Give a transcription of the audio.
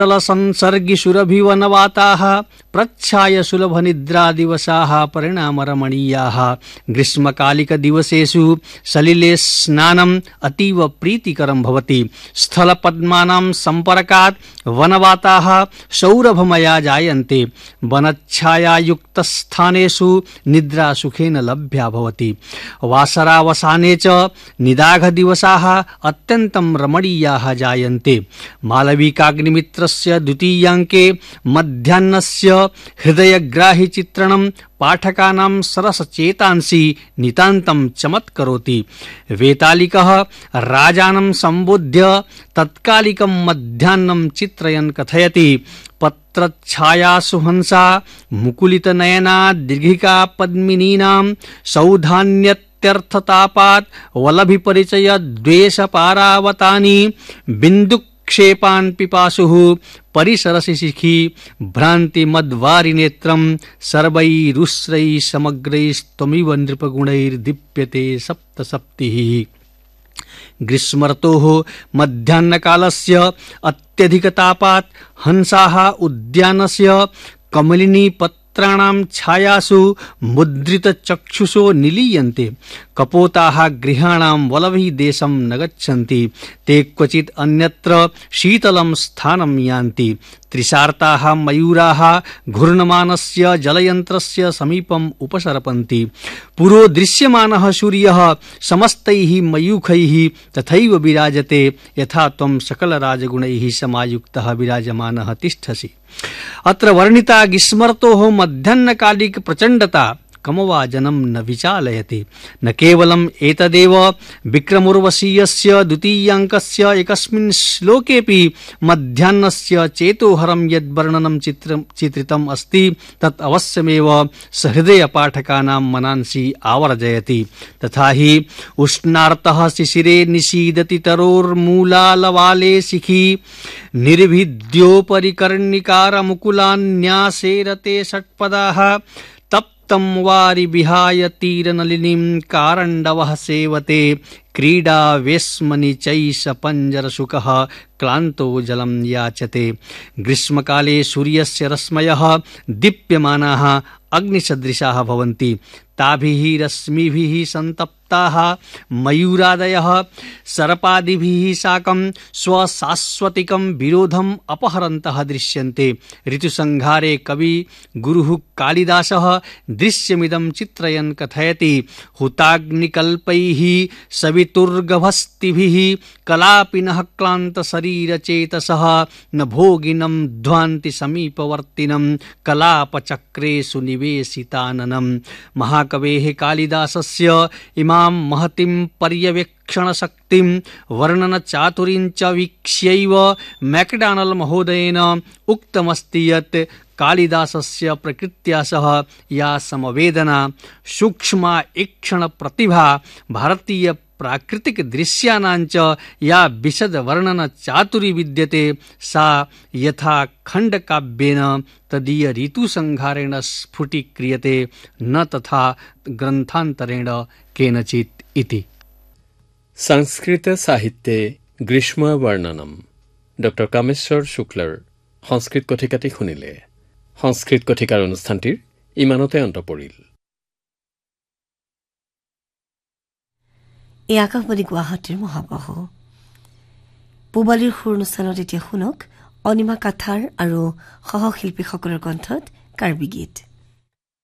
संसर्गि सुरभिवनवाताः प्रच्छाय सुलभ निद्रा दिवसाः परिणाम रमणीयाः ग्रीष्मकालिक दिवसेषु सलिले स्नानम् अतीव प्रीतिकरं भवति स्थल पद्मानां संपर्कात् वनवाताः सौरभमया जायन्ते वनच्छायायुक्त स्थानेषु निद्रा सुखेन लभ्या भवति वासरावसाने च निदाघ दिवसाः अत्यन्तं रमणीयाः जायन्ते मालविकाग्निमित्रस्य द्वितीयाङ्के मध्याह्नस्य हृदयग्राहि चित्रणं पाठकानां सरसचेतांसि नितान्तं चमत्करोति वेतालिकः राजानं सम्बोध्य तत्कालिकं मध्याह्नं चित्रयन् कथयति पत्रच्छायासु हंसा मुकुलितनयना दीर्घिका पद्मिनीनां सौधान्यत्यर्थतापात् वलभिपरिचय द्वेषपारावतानि बिन्दुक्षेपान् पिपासुः परिसरसिखी भ्रान्ति मद्वारि नेत्रं सर्वैरुस्रैः समग्रैस्त्वमिव नृपगुणैर्दीप्यते सप्तसप्तिः ग्रीष्मर्तोः मध्याह्नकालस्य अत्यधिकतापात् हंसाः उद्यानस्य कमलिनी पत्राणां छायासु मुद्रितचक्षुषो निलीयन्ते कपोताः गृहाणां वलभिदेशं न गच्छन्ति ते क्वचित् अन्यत्र शीतलं स्थानं यान्ति त्रिशार्ताः मयूराः घूर्णमानस्य जलयन्त्रस्य समीपम् उपसरपन्ति पुरो दृश्यमानः सूर्यः समस्तैः मयूखैः तथैव विराजते यथा त्वं सकलराजगुणैः समायुक्तः विराजमानः तिष्ठसि अत्र वर्णिता ग्रीष्मर्तोः मध्याह्नकालिक प्रचण्डता कमवा जनं न विचालयति न केवलम् एतदेव विक्रमोर्वशीयस्य द्वितीयाङ्कस्य एकस्मिन् श्लोकेऽपि मध्याह्नस्य चेतोहरं यद्वर्णनं चित्रितम् अस्ति तत् अवश्यमेव सहृदयपाठकानां मनांसि आवर्जयति तथा हि उष्णार्तः शिशिरे निशीदति तरोर्मूलालवाले शिखी निर्भिद्योपरि कर्णिकारमुकुलान्यासेरते षट्पदाः तम वारि विहाय तीरनलिनीं कारण्डवः सेवते क्रीडा वेश्मनि चैष पंजरशुकः क्लान्तो जलं याचते ग्रीष्मकाले सूर्यस्य रश्मयः दीप्यमानाः अग्निसदृशाः भवन्ति ताभिः रश्मिभिः सन्तप्ताः मयूरादयः सर्पादिभिः साकं स्वशाश्वतिकं विरोधम् अपहरन्तः दृश्यन्ते ऋतुसंहारे कवि गुरुः कालिदासः दृश्यमिदं चित्रयन् कथयति हुताग्निकल्पैः सवितुर्गभस्तिभिः कलापिनः क्लान्तशरीरचेतसः न भोगिनं ध्वान्ति समीपवर्तिनं कलापचक्रेषु निवेशिताननं महाकवेः कालिदासस्य इमां महतीं पर्यवेक्षणशक्तिं वर्णनचातुरीं च वीक्ष्यैव मैकडॉनल्ड महोदयेन उक्तमस्ति यत् कालिदासस्य प्रकृत्या सह या समवेदना सूक्ष्मा ईक्षण प्रतिभा भारतीय प्राकृतिक दृश्यानां च या विशद वर्णन चातुरी विद्यते सा यथा खण्डकाव्येन तदीय ऋतुसंहारेण स्फुटीक्रियते न तथा ग्रंथान्तरेण केनचित् इति। संस्कृत साहित्ये ग्रीष्म वर्णनम डॉक्टर कामेश्वर शुक्लर संस्कृत कथिकाटी शुनिले। संस्कृत कथिकार অনুষ্ঠানটিৰ ইমানতে অন্ত পৰিল। এই আকাশবাণী গুৱাহাটীৰ মহাবাহু পূবালীৰ সুৰ অনুষ্ঠানত এতিয়া শুনক অনিমা কাথাৰ আৰু সহশিল্পীসকলৰ কণ্ঠত কাৰ্বি গীত।